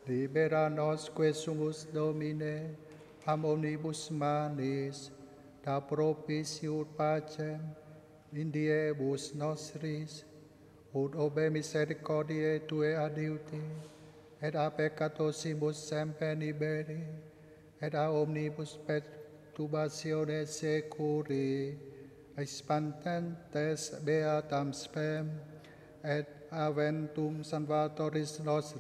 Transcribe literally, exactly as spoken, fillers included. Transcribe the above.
Libera nos quesumus Domine, am omnibus manis, da propitiut pacem, in diebus nostris, ut obe misericordiae Tue adiuti, et a peccatosibus semper liberi, et a omnibus perturbationes securi, expantentes beatam spem, et aventum salvatoris nostri,